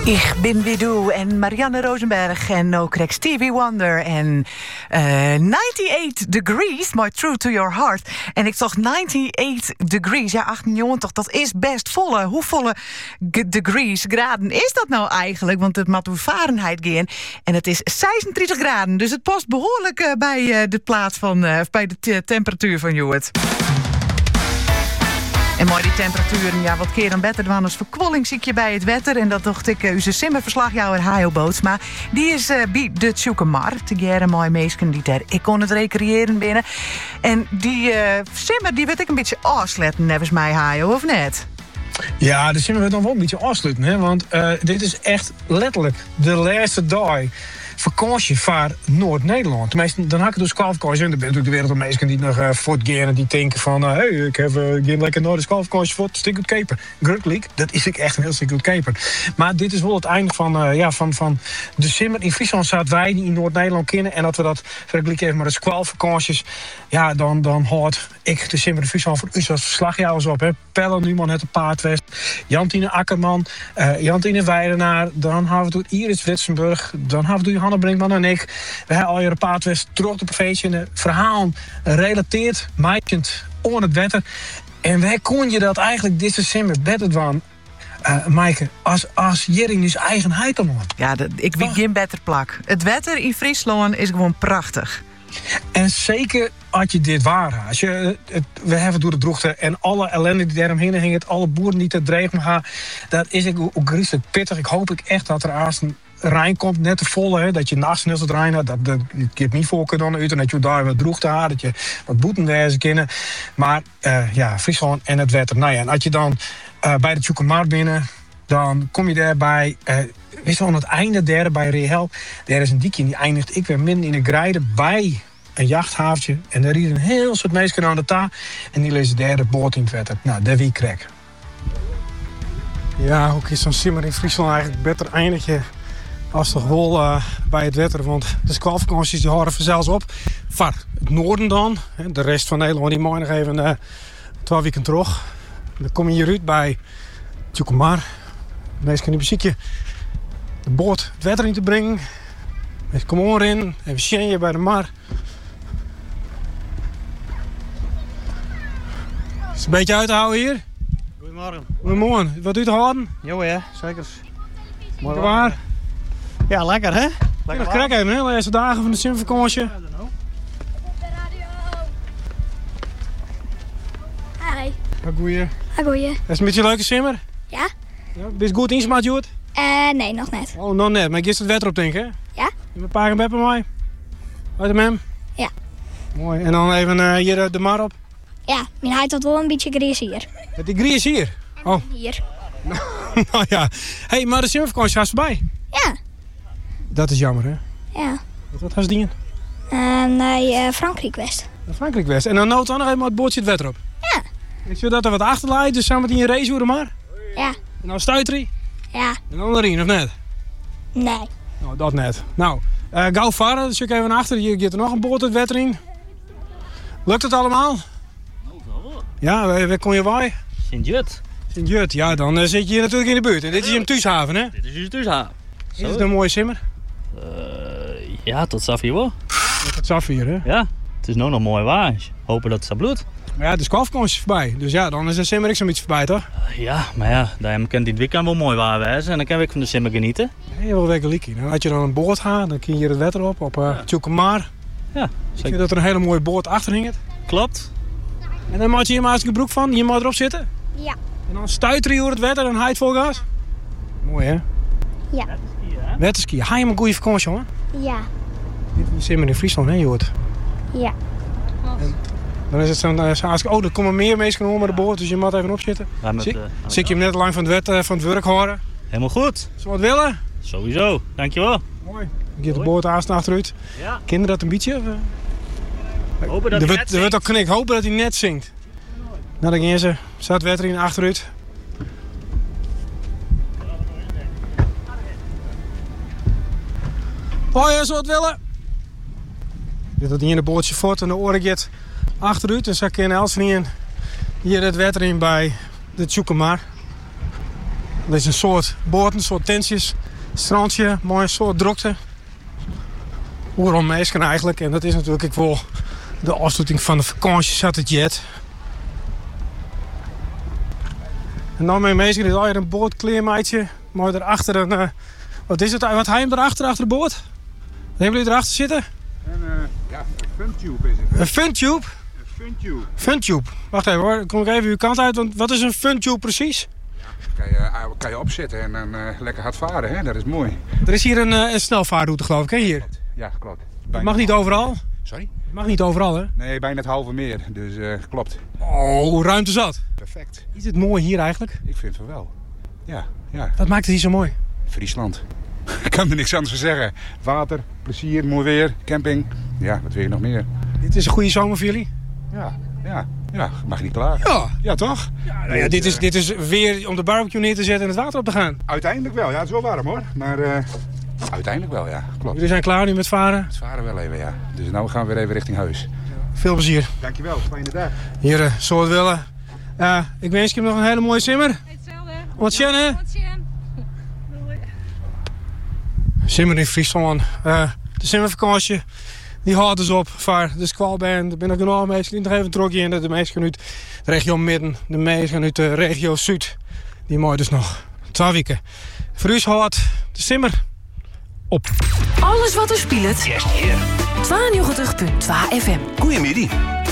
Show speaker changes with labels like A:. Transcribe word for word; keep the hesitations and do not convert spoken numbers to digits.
A: Ik ben Bidou en Marianne Rosenberg en ook Craig Stevie Wonder en uh, negenennegentig degrees, my true to your heart. En ik dacht negenennegentig degrees, ja achtennegentig, dat is best volle. Hoe volle degrees, graden is dat nou eigenlijk? Want het moet over Fahrenheit gaan en het is zesendertig graden. Dus het past behoorlijk uh, bij uh, de plaats van, uh, bij de t- temperatuur van Joet. En mooi die temperaturen, ja, wat keer dan beter dan als verkwolling zie ik je bij het wetter. En dat dacht ik, uh, uw simmerverslagjouwer Hajo Bootsma. Die is uh, bij de Tjoekemar. Te geren mooie meesken die daar. Ik kon het recreëren binnen. En die uh, simmer, die werd ik een beetje afsletten, nevens mij, Hajo, of net?
B: Ja, de simmer werd dan wel een beetje afsluiten, hè? Want uh, dit is echt letterlijk de laatste dag vakantie voor Noord-Nederland. Tenminste, dan had ik dus kwalificatie in. Er zijn natuurlijk de wereld van mensen die nog uh, voortgaan en die denken van, hé, uh, hey, ik heb uh, geen lekker Noord kwalificatie voor het stuk keper. Grukkelijk, dat is ik echt een heel stuk keper. Maar dit is wel het einde van, uh, ja, van, van de simmer. In Friesland zaten wij die in Noord-Nederland kennen en dat we dat vergelijken even met de kwalificaties. Ja, dan, dan hoort ik de simmer in Friesland voor u als verslagjouwers op. Hè. Pelle Numan het de Paardwest, Jantine Akkerman, uh, Jantine Weidenaar, dan hebben we door Iris Witsenburg, dan hebben we door Hanne Brinkman en ik. We hebben al je Paardwest terug de provincie en de verhaal relateerd, meisjend onder het wetter. En wij kon je dat eigenlijk dit simmer beter doen. Uh, Maaike, als, als Jering dus eigenheid dan wordt.
A: Ja, de, ik wie geen beter plak. Het wetter in Friesland is gewoon prachtig.
B: En zeker als je dit waar als je het, we hebben door de droogte en alle ellende die daaromheen hing, het alle boeren die te dreigen gaan, dat is ik ook griezelig pittig. Ik hoop ik echt dat er aast een Rijn komt, net te volle, hè, dat je naast net het Rijn had, dat dat je niet voor kunt dan uit en dat je daar wat droogte had, dat je wat boeten wezen kunnen. Maar uh, ja, Friesland en het wetter. Nou ja, en als je dan uh, bij de Tjoekemar binnen, dan kom je daarbij, uh, wist wel aan het einde derde bij Rehel, daar is een diekje en die eindigt ik weer midden in de Grijde bij een jachthaventje. En daar rieden een heel soort mensen aan de ta en die lezen de derde boot in het wetter. Nou, daar wie krek.
C: Ja, ook is zo'n simmer in Friesland eigenlijk beter eindigje als toch wel uh, bij het wetter. Want de kwalificaties die horen vanzelfs op. Var het noorden dan. De rest van Nederland die mag nog even uh, twaalf weken terug. Dan kom je hier uit bij Tjoekemar. Mensen kunnen muziekje de boot het wetter in te brengen. Mensen komen erin. Even sjenje bij de mar. Is het een beetje uit te houden hier?
D: Goedemorgen.
C: Goedemorgen. Wat u te houden?
D: Jo ja, zeker.
C: Mooi waar.
D: Ja, lekker hè?
C: Lekker nog krek even, hè? De eerste dagen van de simvakantie.
E: Hi.
C: Wat goeie.
E: Hi, goeie.
C: Is het een beetje een leuke simmer?
E: Ja?
C: Ja, ben je goed ingesmaakt, Joet?
E: Uh, nee, nog net.
C: Oh, nog net. Maar ik gisteren het wetter op, denk ik, hè?
E: Ja?
C: Je een paar beppen mij? Uit de mem?
E: Ja.
C: Mooi. En dan even uh, hier uh, de mar op?
E: Ja, mijn huid had wel een beetje gries hier.
C: Die grie is hier? Oh.
E: Hier.
C: Nou ja. Hé, hey, maar de simmervakantie gaat voorbij.
E: Ja.
C: Dat is jammer, hè?
E: Ja.
C: Wat gaat ze dienen?
E: Uh, naar uh, Frankrijk West.
C: Naar Frankrijk West. En dan nood dan nog even het bootje het wetter op.
E: Ja.
C: Ik zie dat er wat achterlaait, dus samen met die race hoe maar.
E: Ja.
C: En dan stuiterie.
E: Ja.
C: En dan erin, of net?
E: Nee.
C: Nou, dat net. Nou, uh, gauw varen, dus ik even naar achter. Je gaat er nog een boot het wetter in. Lukt het allemaal? Ja, waar, waar kon je waaien?
D: Sint-Jut.
C: Sint-Jut, ja, dan uh, zit je hier natuurlijk in de buurt. En dit is je thuishaven, hè?
D: Dit is je thuishaven.
C: Is het een mooie simmer?
D: Uh, ja, tot Safir wel.
C: Het Safir, hè?
D: Ja, het is nou nog mooi waar. Hopen dat het zo bloedt.
C: Maar ja, het is kwalificatie voorbij. Dus ja, dan is de simmer ik zo'n beetje voorbij, toch?
D: Uh, ja, maar ja, daar kan dit weekend wel mooi waar wezen. En dan kan ik van de simmer genieten.
C: Heel wel lekker. Nou, als je dan een boot gaat, dan kun je hier het wetter op, op uh, ja. Tjoekemar.
D: Ja,
C: zeker. Je dat er een hele mooie boot achter hinget.
D: Klopt.
C: En dan moet je hier maar een broek van, hier moet erop zitten.
E: Ja.
C: En dan stuiter je door het wetter en dan haait vol gas. Mooi, hè?
E: Ja.
C: Wetterski, ha je maar een goede vakantie, hoor.
E: Ja.
C: Dit is simmer in Friesland, hè, Joert?
E: Ja.
C: En dan is het zo'n, als ik, oh, er komen meer mensen om met de boot, dus je moet even opzitten.
D: Ja, met,
C: Zie,
D: uh,
C: zie je hem net lang van het, wet, uh, van het werk horen?
D: Helemaal goed.
C: Zou je wat willen?
D: Sowieso, dankjewel.
C: Mooi. Dan gaat de boot aast achteruit.
D: Ja.
C: Kinderen dat een beetje? Of, uh...
D: Hopen dat
C: er
D: hij
C: wordt,
D: net
C: er wordt ook knik. Hopen dat hij net zingt. Nou, dan gaan ze. Staat wetter in achteruit. Oh ja, zou het willen? Dit dat hij in een bootje voort en de oren gaat achteruit. En zo kan Elsen hier het wetter in bij de Tjoekemar. Dit is een soort boot, een soort tentjes. Strandje, mooi soort drukte. Overal meisken eigenlijk. En dat is natuurlijk ook wel de afsluiting van de vakantie zat het jet. En dan mijn meisken is alweer een bootkleermeidje. Mooi erachter een... Uh, wat is het? Wat hij hem erachter, achter de boot? Wat hebben jullie erachter zitten?
F: En, uh, ja, een funtube is het.
C: Een funtube?
F: Een funtube.
C: Funtube. Wacht even hoor, dan kom ik even uw kant uit. Want wat is een funtube precies?
F: Kan je, kan je opzetten en dan uh, lekker hard varen, hè? Dat is mooi.
C: Er is hier een, uh, een snelvaarroute geloof ik, hè hier?
F: Ja, klopt.
C: Het mag niet overal.
F: Sorry?
C: Het mag niet overal, hè?
F: Nee, bijna het halve meer, dus uh, klopt.
C: Oh, ruimte zat.
F: Perfect.
C: Is het mooi hier eigenlijk?
F: Ik vind het wel. Ja, ja.
C: Wat maakt het hier zo mooi?
F: Friesland. Ik kan er niks anders van zeggen. Water, plezier, mooi weer, camping. Ja, wat wil je nog meer?
C: Dit is een goede zomer voor jullie?
F: Ja, ja, ja. Mag niet klagen.
C: Ja.
F: Ja, toch?
C: Ja, nou ja, dit, is, dit is weer om de barbecue neer te zetten en het water op te gaan.
F: Uiteindelijk wel. Ja, het is wel warm hoor. Maar uh, uiteindelijk wel, ja. Klopt.
C: Jullie zijn klaar nu met varen?
F: Het varen wel even, ja. Dus nu gaan we weer even richting huis.
C: Veel plezier.
F: Dankjewel. Fijne dag.
C: Hier, uh, soort willen. Uh, ik wens je nog een hele mooie simmer.
G: Hetzelfde.
C: Wat Sjen, hè?
G: Wat Sjen.
C: Simmer in Friesland. Uh, de simmervakantie. Die houdt dus op voor de squalband. Er zijn nog genoeg mensen die nog even trokje in. De meesten uit de regio Midden. De meesten uit de regio Zuid. Die mooi dus nog twee weken. Voor u houdt de simmer op.
H: Alles wat er speelt. Yes, hier. tweeënnegentig punt twee F M.
I: Goeiemiddag.